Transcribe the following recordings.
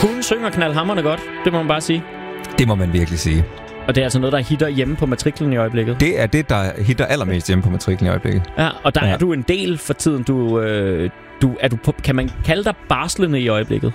Hun synger knaldhamrende godt, det må man bare sige. Det må man virkelig sige. Og det er altså noget, der hitter hjemme på matriklen i øjeblikket. Det er det, der hitter allermest hjemme på matriklen i øjeblikket. Ja, og der er du en del for tiden. Kan man kalde dig barslende i øjeblikket?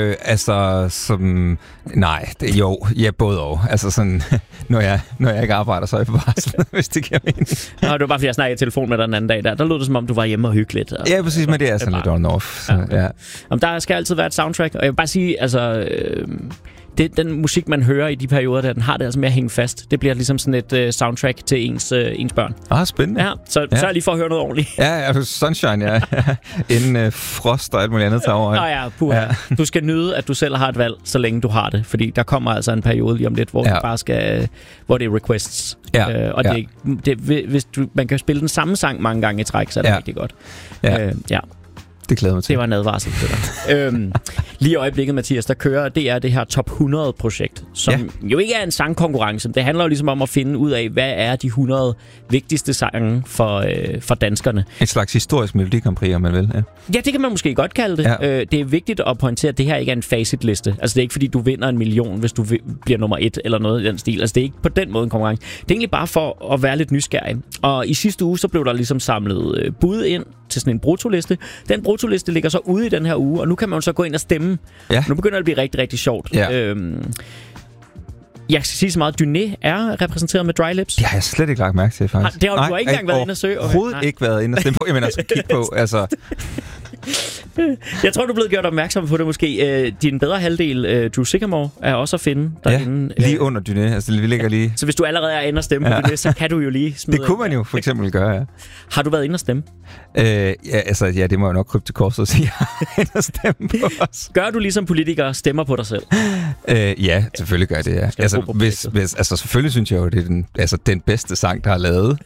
Både og. Altså sådan, når jeg ikke arbejder, så er jeg på barsel, hvis det giver mening. Nå, det var bare, fordi jeg snakkede i telefon med dig den anden dag. Der lød det, som om du var hjemme og hyggeligt. Ja, præcis, men det er sådan lidt on-off. Ja. Jamen, der skal altid være et soundtrack, og jeg vil bare sige, altså... Den musik, man hører i de perioder, der den har det altså med at hænge fast. Det bliver ligesom sådan et soundtrack til ens børn. Spændende. Ja, så er lige for at høre noget ordentligt. Ja, Sunshine, ja. Inden frost og alt muligt andet tager over. Nå ja, puha. Ja. Du skal nyde, at du selv har et valg, så længe du har det. Fordi der kommer altså en periode lige om lidt, hvor du bare skal... Hvor det er requests. Ja. Og hvis man kan spille den samme sang mange gange i træk, så er det rigtig godt. Ja. Det glæder mig til. Det var en advarsel til dig. Lige i øjeblikket, Mathias, der kører det her Top 100-projekt, som jo ikke er en sangkonkurrence. Det handler jo ligesom om at finde ud af, hvad er de 100 vigtigste sange for danskerne. Et slags historisk Melodi Grand Prix, om man vil. Ja, det kan man måske godt kalde det. Ja. Det er vigtigt at pointere, at det her ikke er en facitliste. Altså, det er ikke, fordi du vinder 1 million, hvis du bliver nummer 1 eller noget i den stil. Altså, det er ikke på den måde en konkurrence. Det er egentlig bare for at være lidt nysgerrig. Og i sidste uge, så blev der ligesom samlet bud ind til sådan en brutoliste. Den brutoliste ligger så ude i den her uge, og nu kan man jo så gå ind og stemme. Ja. Nu begynder det at blive rigtig, rigtig sjovt. Ja. Jeg skal sige så meget, Dyné er repræsenteret med Dry Lips. Det har jeg slet ikke lagt mærke til, faktisk. Det har du ikke engang været inde og søge? Overhovedet ikke været inde og stemme på. Jeg mener, kigge på, altså... Jeg tror, du er blevet gjort opmærksom på det måske. Din bedre halvdel, Drew Sycamore, er også at finde derinde. Ja, lige under Dyné. Altså, vi ligger lige... Så hvis du allerede er inde og stemme på Dyné, så kan du jo lige smide... Det kunne man jo for eksempel gøre, ja. Har du været inde og stemme? Det må jeg nok krybe til korset og sige, jeg har inde og stemme på os. Gør du ligesom politiker stemmer på dig selv? Ja, selvfølgelig gør det, ja. Altså, selvfølgelig synes jeg jo, det er den bedste sang, der er lavet.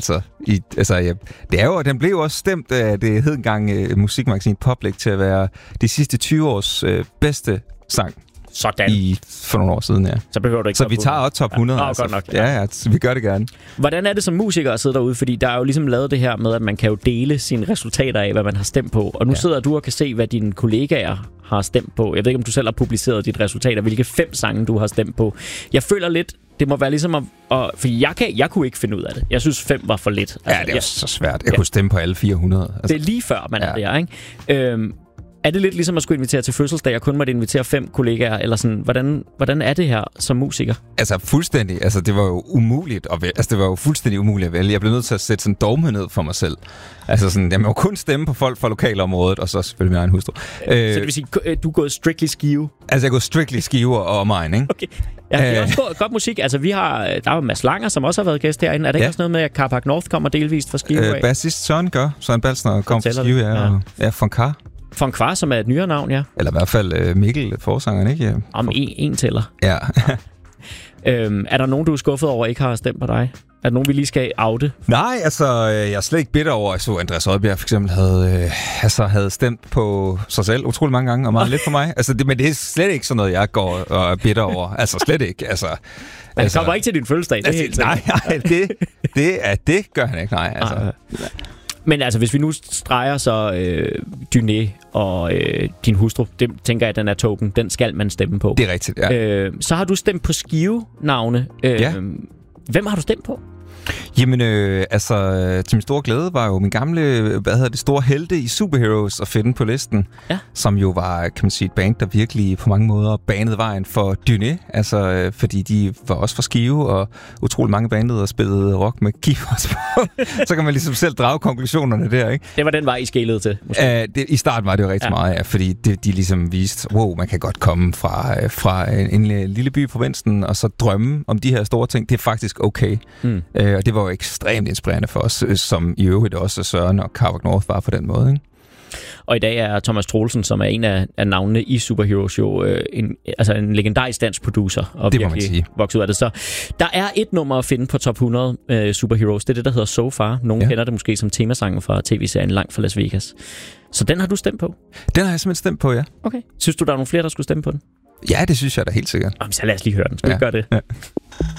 Den blev jo også stemt af det hed engang musikmagasin Public til at være de sidste 20 års bedste sang. Sådan. For nogle år siden, ja. Så behøver du ikke. Så vi tager også top 100. Ja, godt nok. Ja, vi gør det gerne. Hvordan er det som musiker at sidde derude? Fordi der er jo ligesom lavet det her med, at man kan jo dele sine resultater af, hvad man har stemt på. Og nu sidder du og kan se, hvad dine kollegaer har stemt på. Jeg ved ikke, om du selv har publiceret dit resultat, og hvilke 5 sange du har stemt på. Jeg føler lidt, det må være ligesom fordi jeg kunne ikke finde ud af det. Jeg synes 5 var for lidt. Altså, det er så svært. Jeg kunne stemme på alle 400. Altså. Det er lige før, man er der, ikke? Er det lidt ligesom at skulle invitere til fødselsdag, og kun måtte invitere 5 kollegaer, eller sådan, hvordan er det her som musiker? Altså fuldstændig, det var jo umuligt at vælge. Altså det var jo fuldstændig umuligt at vælge. Jeg blev nødt til at sætte sådan en dogme ned for mig selv. Altså sådan, jeg må kun stemme på folk fra lokalområdet, og så selvfølgelig min egen hustru. Så det vil sige, du er gået strictly Skive? Altså jeg er gået strictly Skive og omegn, ikke? Okay. Ja, det er også godt musik. Altså der er jo Mads Langer, som også har været gæst herinde. Er det ikke også noget med, at Carpark North kommer delvist fra Skive af? Bassist Søren Balsner kom fra Skive, og Funkar. Funkvar, som er et nyere navn, ja. Eller i hvert fald Mikkel, forsangeren, ikke? Om en tæller. Ja. Er der nogen, du er skuffet over, ikke har stemt på dig? Er der nogen, vi lige skal oute? Nej, jeg er slet ikke bitter over, at så Andreas Oddbjerg for eksempel havde stemt på sig selv utrolig mange gange, og meget lidt for mig. Men det er slet ikke sådan noget, jeg går og er bitter over. Slet ikke. Han kommer ikke til din fødselsdag, det er helt Nej, det gør han ikke, nej. Men hvis vi nu streger så Dyné og din hustru, det tænker jeg, den er token, den skal man stemme på. Det er rigtigt, ja. Så har du stemt på Skive-navne. Ja. Hvem har du stemt på? Jamen, til min store glæde var jo min gamle, store helte i Superheroes at finde på listen. Ja. Som jo var, kan man sige, et band, der virkelig på mange måder banede vejen for Dyné. Fordi de var også fra Skive, og utrolig mange bandede og spillede rock med keyboards på. Så kan man ligesom selv drage konklusionerne der, ikke? Det var den vej, I skælede til? I starten var det jo rigtig meget, ja, fordi de ligesom viste, man kan godt komme fra en lille by i provinsen, og så drømme om de her store ting. Det er faktisk okay. Og det var jo ekstremt inspirerende for os, som i øvrigt også Søren og Carpark North var på den måde, ikke? Og i dag er Thomas Troelsen, som er en af navnene i Superheroes, jo en legendarisk dansk producer, og det virkelig vokset ud af det. Så der er et nummer at finde på top 100 Superheroes. Det er det, der hedder So Far. Nogle kender det måske som temasangen fra tv-serien Langt fra Las Vegas. Så den har du stemt på? Den har jeg simpelthen stemt på, ja. Okay. Synes du, der er nogle flere, der skulle stemme på den? Ja, det synes jeg da helt sikkert. Så lad os lige høre den. Skal vi gøre det? Ja.